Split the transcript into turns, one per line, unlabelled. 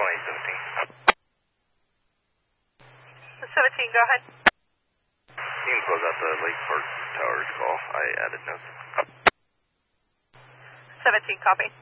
17, go ahead.
You can close out the Lake Park Towers call. I added notes.
17, copy.